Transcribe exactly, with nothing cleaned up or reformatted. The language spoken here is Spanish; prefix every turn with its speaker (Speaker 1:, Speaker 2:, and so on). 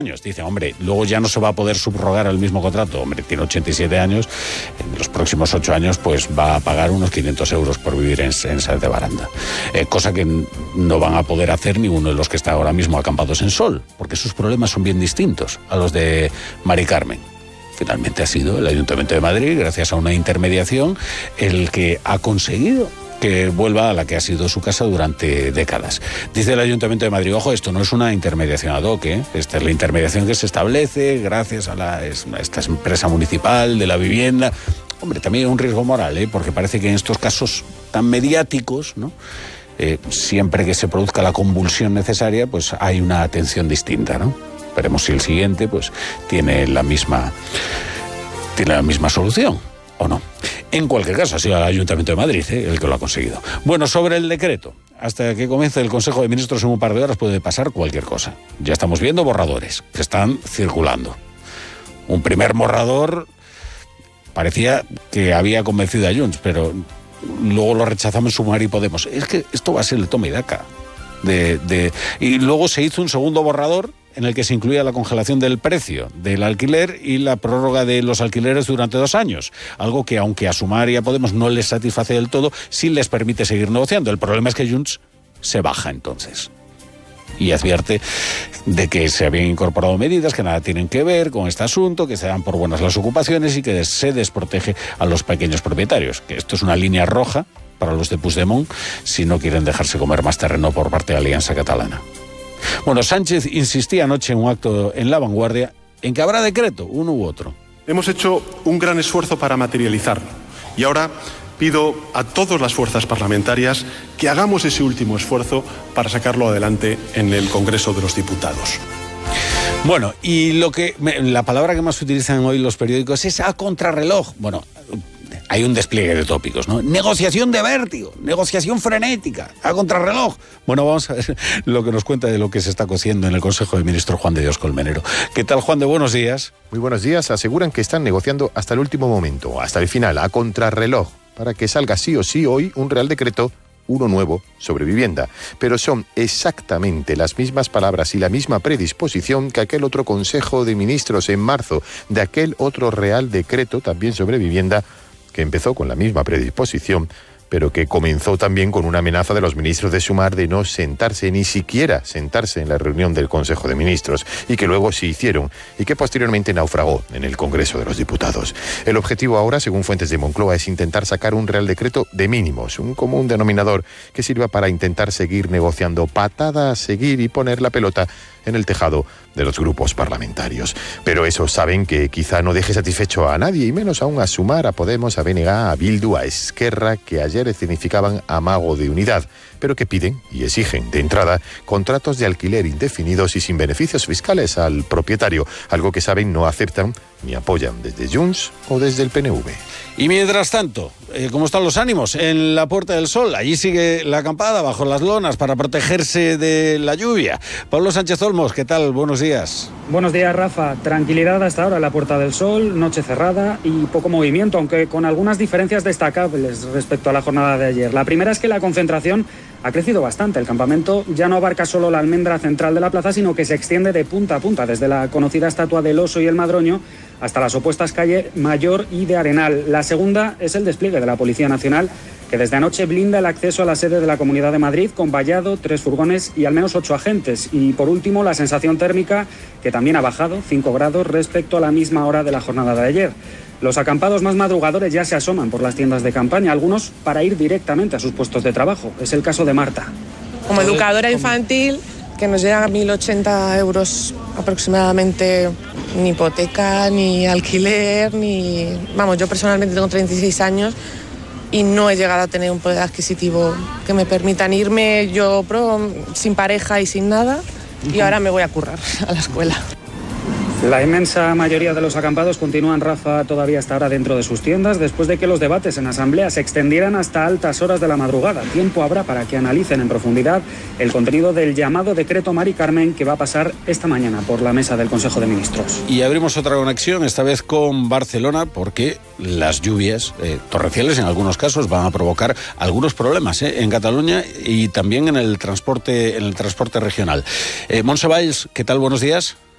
Speaker 1: años. Dice, hombre, luego ya no se va a poder subrogar el mismo contrato. Hombre, tiene ochenta y siete años, en los próximos ocho años pues va a pagar unos quinientos euros por vivir en, en Sáenz de Baranda. Eh, cosa que no van a poder hacer ninguno de los que está ahora mismo acampados en Sol, porque sus problemas son bien distintos a los de Mari Carmen. Finalmente ha sido el Ayuntamiento de Madrid, gracias a una intermediación, el que ha conseguido que vuelva a la que ha sido su casa durante décadas. Dice el Ayuntamiento de Madrid, ojo, esto no es una intermediación ad hoc, ¿eh? Esta es la intermediación que se establece gracias a, la, a esta empresa municipal de la vivienda. Hombre, también hay un riesgo moral, ¿eh? Porque parece que en estos casos tan mediáticos, ¿no? Eh, siempre que se produzca la convulsión necesaria, pues hay una atención distinta, ¿no? Veremos si el siguiente pues tiene la misma, tiene la misma solución o no. En cualquier caso, ha sido el Ayuntamiento de Madrid, ¿eh? el que lo ha conseguido. Bueno, sobre el decreto, hasta que comience el Consejo de Ministros en un par de horas puede pasar cualquier cosa. Ya estamos viendo borradores que están circulando. Un primer borrador parecía que había convencido a Junts, pero luego lo rechazamos Sumar y Podemos. Es que esto va a ser el toma y daca. De, de, y luego se hizo un segundo borrador en el que se incluía la congelación del precio del alquiler y la prórroga de los alquileres durante dos años, algo que aunque a Sumar y a Podemos no les satisface del todo, sí les permite seguir negociando. El problema es que Junts se baja entonces y advierte de que se habían incorporado medidas que nada tienen que ver con este asunto, que se dan por buenas las ocupaciones y que se desprotege a los pequeños propietarios, que esto es una línea roja para los de Puigdemont si no quieren dejarse comer más terreno por parte de la Alianza Catalana. Bueno, Sánchez insistía anoche en un acto en La Vanguardia en que habrá decreto, uno u otro.
Speaker 2: Hemos hecho un gran esfuerzo para materializarlo y ahora pido a todas las fuerzas parlamentarias que hagamos ese último esfuerzo para sacarlo adelante en el Congreso de los Diputados.
Speaker 1: Bueno, y lo que la palabra que más utilizan hoy los periódicos es a contrarreloj. Bueno, hay un despliegue de tópicos, ¿no? Negociación de vértigo, negociación frenética, a contrarreloj. Bueno, vamos a ver lo que nos cuenta de lo que se está cociendo en el Consejo de Ministros Juan de Dios Colmenero. ¿Qué tal, Juan de? Buenos días.
Speaker 3: Muy buenos días. Aseguran que están negociando hasta el último momento, hasta el final, a contrarreloj, para que salga sí o sí hoy un Real Decreto, uno nuevo, sobre vivienda. Pero son exactamente las mismas palabras y la misma predisposición que aquel otro Consejo de Ministros en marzo, de aquel otro Real Decreto también sobre vivienda, que empezó con la misma predisposición, pero que comenzó también con una amenaza de los ministros de Sumar de no sentarse, ni siquiera sentarse en la reunión del Consejo de Ministros, y que luego sí hicieron, y que posteriormente naufragó en el Congreso de los Diputados. El objetivo ahora, según fuentes de Moncloa, es intentar sacar un Real Decreto de mínimos, un común denominador que sirva para intentar seguir negociando, patada a seguir y poner la pelota en el tejado de los grupos parlamentarios. Pero esos saben que quizá no deje satisfecho a nadie, y menos aún a Sumar, a Podemos, a B N G, a Bildu, a Esquerra, que ayer significaban amago de unidad, pero que piden y exigen de entrada contratos de alquiler indefinidos y sin beneficios fiscales al propietario, algo que saben no aceptan ni apoyan desde Junts o desde el P N V.
Speaker 1: Y mientras tanto, eh, ¿cómo están los ánimos? En la Puerta del Sol, allí sigue la acampada bajo las lonas para protegerse de la lluvia. Pablo Sánchez Olmos, ¿qué tal? Buenos días.
Speaker 4: Buenos días, Rafa. Tranquilidad hasta ahora en la Puerta del Sol, noche cerrada y poco movimiento, aunque con algunas diferencias destacables respecto a la jornada de ayer. La primera es que la concentración ha crecido bastante. El campamento ya no abarca solo la almendra central de la plaza, sino que se extiende de punta a punta, desde la conocida estatua del Oso y el Madroño hasta las opuestas calles Mayor y de Arenal. La segunda es el despliegue de la Policía Nacional, que desde anoche blinda el acceso a la sede de la Comunidad de Madrid con vallado, tres furgones y al menos ocho agentes. Y por último, la sensación térmica, que también ha bajado cinco grados respecto a la misma hora de la jornada de ayer. Los acampados más madrugadores ya se asoman por las tiendas de campaña, algunos para ir directamente a sus puestos de trabajo. Es el caso de Marta.
Speaker 5: Como educadora infantil, que nos llega a mil ochenta euros aproximadamente, ni hipoteca, ni alquiler, ni... Vamos, yo personalmente tengo treinta y seis años y no he llegado a tener un poder adquisitivo que me permitan irme yo pro, sin pareja y sin nada, y ahora me voy a currar a la escuela.
Speaker 4: La inmensa mayoría de los acampados continúan, Rafa, todavía hasta ahora dentro de sus tiendas, después de que los debates en asamblea se extendieran hasta altas horas de la madrugada. Tiempo habrá para que analicen en profundidad el contenido del llamado decreto Mari Carmen, que va a pasar esta mañana por la mesa del Consejo de Ministros.
Speaker 1: Y abrimos otra conexión, esta vez con Barcelona, porque las lluvias eh, torrenciales en algunos casos van a provocar algunos problemas eh, en Cataluña y también en el transporte, en el transporte regional. Eh, Montse Valls, ¿qué tal? Buenos días.